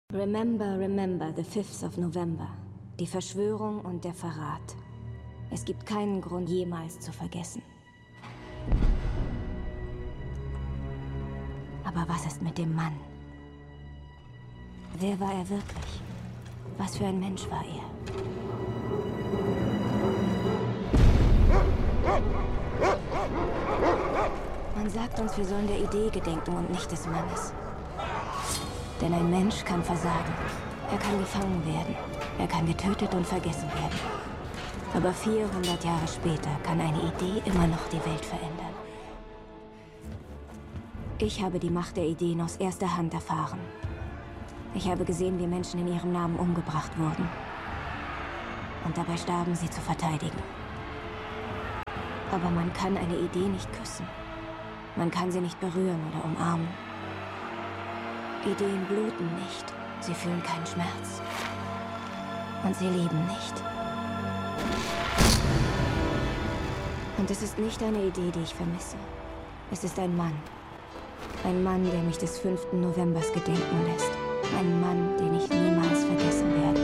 Remember, remember the 5th of November. Die Verschwörung und der Verrat. Es gibt keinen Grund, jemals zu vergessen. Aber was ist mit dem Mann? Wer war er wirklich? Was für ein Mensch war er? Man sagt uns, wir sollen der Idee gedenken und nicht des Mannes. Denn ein Mensch kann versagen. Er kann gefangen werden. Er kann getötet und vergessen werden. Aber 400 Jahre später kann eine Idee immer noch die Welt verändern. Ich habe die Macht der Ideen aus erster Hand erfahren. Ich habe gesehen, wie Menschen in ihrem Namen umgebracht wurden. Und dabei starben sie zu verteidigen. Aber man kann eine Idee nicht küssen. Man kann sie nicht berühren oder umarmen. Ideen bluten nicht. Sie fühlen keinen Schmerz. Und sie lieben nicht. Und es ist nicht eine Idee, die ich vermisse. Es ist ein Mann. Ein Mann, der mich des 5. Novembers gedenken lässt. Ein Mann, den ich niemals vergessen werde.